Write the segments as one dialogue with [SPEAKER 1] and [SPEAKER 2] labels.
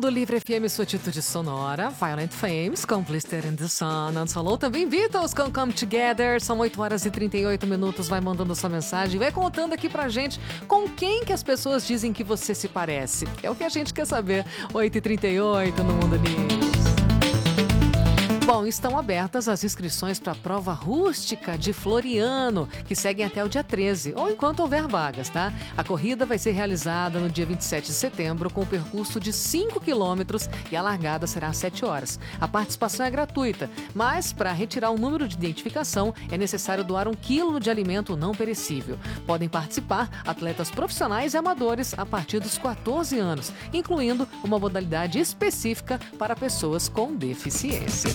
[SPEAKER 1] Mundo Livre FM, sua atitude sonora. Violent Femmes, Complicit in the Sun. And Solo também, Beatles com Come Together. São 8 horas e 38 minutos. Vai mandando sua mensagem. Vai contando aqui pra gente com quem que as pessoas dizem que você se parece. É o que a gente quer saber. 8h38 no Mundo Livre. Bom, estão abertas as inscrições para a prova rústica de Floriano, que seguem até o dia 13, ou enquanto houver vagas, tá? A corrida vai ser realizada no dia 27 de setembro, com um percurso de 5 quilômetros e a largada será às 7 horas. A participação é gratuita, mas para retirar o número de identificação é necessário doar 1 quilo de alimento não perecível. Podem participar atletas profissionais e amadores a partir dos 14 anos, incluindo uma modalidade específica para pessoas com deficiência.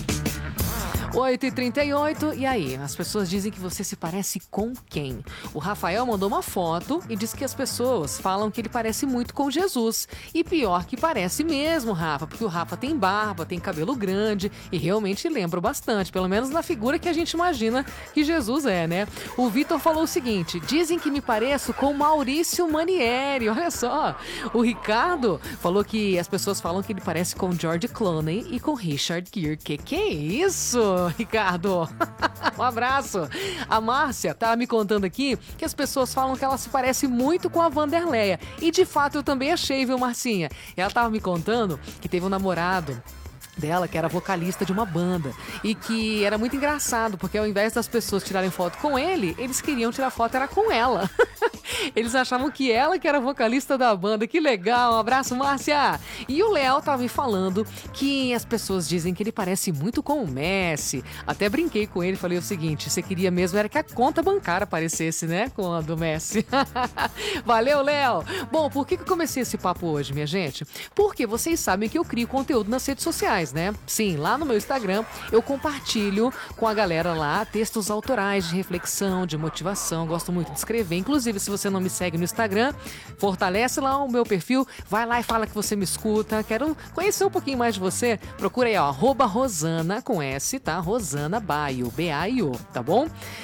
[SPEAKER 1] 8h38, e aí? As pessoas dizem que você se parece com quem? O Rafael mandou uma foto e diz que as pessoas falam que ele parece muito com Jesus. E pior que parece mesmo, Rafa, porque o Rafa tem barba, tem cabelo grande e realmente lembra bastante, pelo menos na figura que a gente imagina que Jesus é, né? O Vitor falou o seguinte: dizem que me pareço com Maurício Manieri, olha só. O Ricardo falou que as pessoas falam que ele parece com George Clooney e com Richard Gere. Que é isso, Ricardo? Um abraço. A Márcia tá me contando aqui que as pessoas falam que ela se parece muito com a Vanderleia. E de fato eu também achei, viu, Marcinha? Ela tava me contando que teve um namorado dela, que era vocalista de uma banda, e que era muito engraçado, porque ao invés das pessoas tirarem foto com ele, eles queriam tirar foto era com ela. Eles achavam que ela que era vocalista da banda. Que legal, um abraço, Márcia. E o Léo tava me falando que as pessoas dizem que ele parece muito com o Messi. Até brinquei com ele, falei o seguinte: você queria mesmo era que a conta bancária parecesse, né, com a do Messi. Valeu, Léo. Bom, por que eu comecei esse papo hoje, minha gente? Porque vocês sabem que eu crio conteúdo nas redes sociais, né? Sim, lá no meu Instagram eu compartilho com a galera lá textos autorais de reflexão, de motivação. Gosto muito de escrever. Inclusive, se você não me segue no Instagram, fortalece lá o meu perfil, vai lá e fala que você me escuta. Quero conhecer um pouquinho mais de você. Procura aí, ó, @Rosana com S, tá? Rosana Baio, B-A-I-O, tá bom?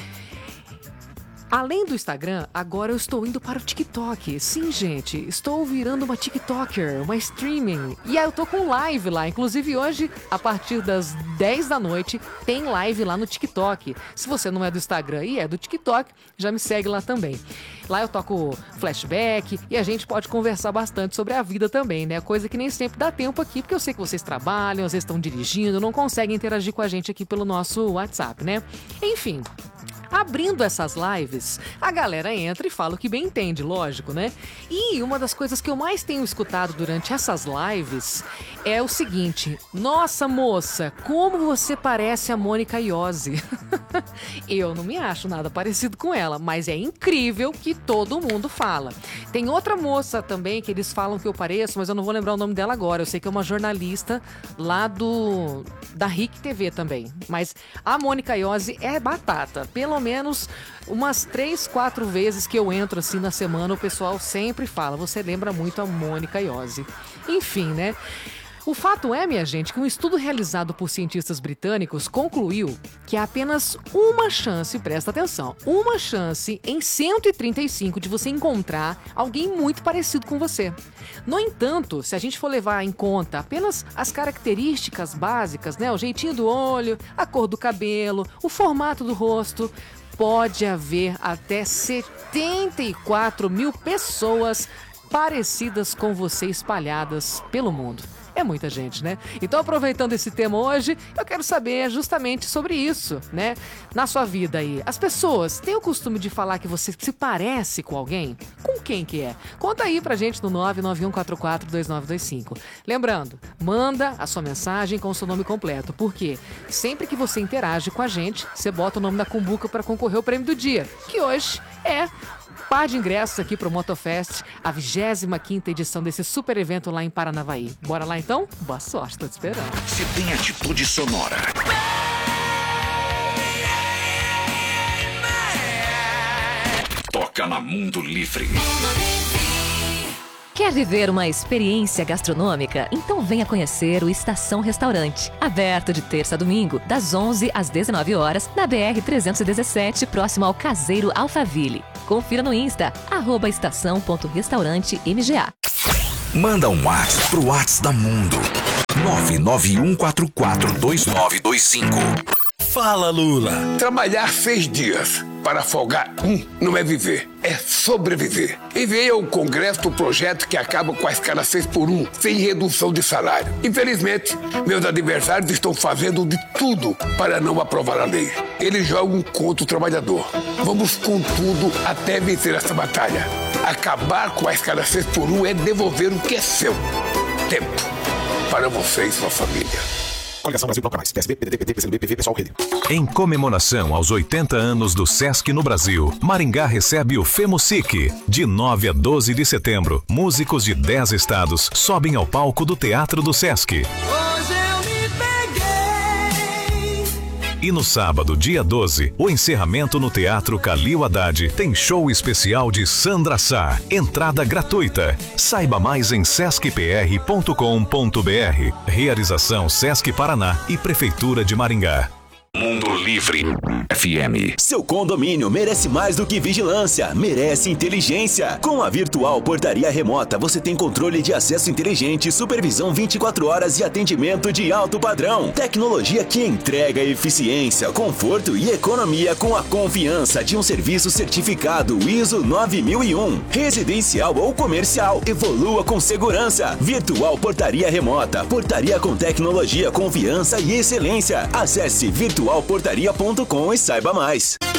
[SPEAKER 1] Além do Instagram, agora eu estou indo para o TikTok. Sim, gente, estou virando uma TikToker, uma streaming. E aí eu tô com live lá. Inclusive hoje, a partir das 10 da noite, tem live lá no TikTok. Se você não é do Instagram e é do TikTok, já me segue lá também. Lá eu toco flashback e a gente pode conversar bastante sobre a vida também, né? Coisa que nem sempre dá tempo aqui, porque eu sei que vocês trabalham, às vezes estão dirigindo, não conseguem interagir com a gente aqui pelo nosso WhatsApp, né? Enfim, abrindo essas lives, a galera entra e fala o que bem entende, lógico, né? E uma das coisas que eu mais tenho escutado durante essas lives é o seguinte: nossa, moça, como você parece a Mônica Iose. Eu não me acho nada parecido com ela, mas é incrível que todo mundo fala. Tem outra moça também que eles falam que eu pareço, mas eu não vou lembrar o nome dela agora. Eu sei que é uma jornalista lá da RIC TV também. Mas a Mônica Iose é batata. Pelo menos umas 3, 4 vezes que eu entro assim na semana, o pessoal sempre fala: você lembra muito a Mônica Iose. Enfim, né? O fato é, minha gente, que um estudo realizado por cientistas britânicos concluiu que há apenas uma chance, presta atenção, uma chance em 135 de você encontrar alguém muito parecido com você. No entanto, se a gente for levar em conta apenas as características básicas, né, o jeitinho do olho, a cor do cabelo, o formato do rosto, pode haver até 74 mil pessoas parecidas com você espalhadas pelo mundo. É muita gente, né? Então, aproveitando esse tema hoje, eu quero saber justamente sobre isso, né? Na sua vida aí, as pessoas têm o costume de falar que você se parece com alguém? Com quem que é? Conta aí pra gente no 991442925. Lembrando, manda a sua mensagem com o seu nome completo, porque sempre que você interage com a gente, você bota o nome da Cumbuca para concorrer ao prêmio do dia, que hoje é par de ingressos aqui pro Motofest, a 25ª edição desse super evento lá em Paranavaí. Bora lá então? Boa sorte, tô te esperando.
[SPEAKER 2] Se tem atitude sonora. Toca na Mundo Livre.
[SPEAKER 3] Quer viver uma experiência gastronômica? Então venha conhecer o Estação Restaurante. Aberto de terça a domingo, das 11 às 19 horas, na BR-317, próximo ao Caseiro Alphaville. Confira no Insta, @estação.restaurante MGA.
[SPEAKER 2] Manda um WhatsApp pro WhatsApp da Mundo. 991442925.
[SPEAKER 4] Fala, Lula.
[SPEAKER 5] Trabalhar 6 dias para folgar não é viver, é sobreviver. Enviei ao Congresso o projeto que acaba com a escala 6x1, sem redução de salário. Infelizmente, meus adversários estão fazendo de tudo para não aprovar a lei. Eles jogam contra o trabalhador. Vamos com tudo até vencer essa batalha. Acabar com a escala 6x1 é devolver o que é seu. Tempo para você e sua família.
[SPEAKER 6] Coligação Brasil Bloco Mais, PSB, PDT, PT, PCdoB, PV, Pessoal, Rede.
[SPEAKER 7] Em comemoração aos 80 anos do Sesc no Brasil, Maringá recebe o FEMUSIC. De 9 a 12 de setembro, músicos de 10 estados sobem ao palco do Teatro do Sesc.
[SPEAKER 8] Hoje eu me peguei.
[SPEAKER 7] E no sábado, dia 12, o encerramento no Teatro Calil Haddad tem show especial de Sandra Sá. Entrada gratuita. Saiba mais em sescpr.com.br. Realização Sesc Paraná e Prefeitura de Maringá.
[SPEAKER 2] Mundo Livre FM.
[SPEAKER 4] Seu condomínio merece mais do que vigilância, merece inteligência. Com a Virtual Portaria Remota, você tem controle de acesso inteligente, supervisão 24 horas e atendimento de alto padrão. Tecnologia que entrega eficiência, conforto e economia com a confiança de um serviço certificado ISO 9001. Residencial ou comercial, evolua com segurança. Virtual Portaria Remota, portaria com tecnologia, confiança e excelência. Acesse virtualportaria.com e saiba mais.